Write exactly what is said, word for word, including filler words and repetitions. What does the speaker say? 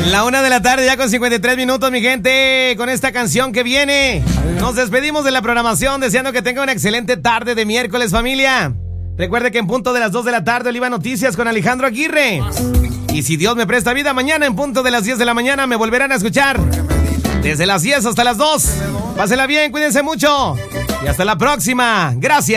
La una de la tarde, ya con cincuenta y tres minutos, mi gente, con esta canción que viene. Nos despedimos de la programación, deseando que tenga una excelente tarde de miércoles, familia. Recuerde que en punto de las dos de la tarde, Oliva Noticias con Alejandro Aguirre. Y si Dios me presta vida, mañana en punto de las diez de la mañana me volverán a escuchar. Desde las diez hasta las dos. Pásenla bien, cuídense mucho. Y hasta la próxima. Gracias.